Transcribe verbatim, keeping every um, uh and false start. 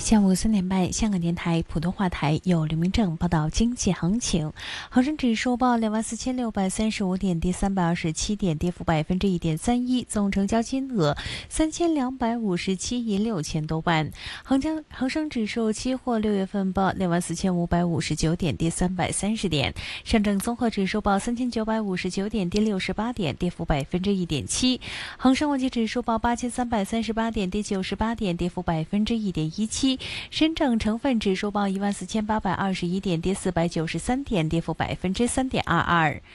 下午三点半，香港电台普通话台有刘明正报道经济行情。恒生指数报两万四千六百三十五点，跌三百二十七点，跌幅百分之一点三一，总成交金额三千两百五十七亿六千多万。恒江恒生指数期货六月份报两万四千五百五十九点，跌三百三十点。上证综合指数报三千九百五十九点，跌六十八点，跌幅百分之一点七。恒生国际指数报八千三百三十八点，跌九十八点，跌幅百分之一点一七。深证成分指数报一万四千八百二十一点，跌四百九十三点，跌幅百分之三点二二。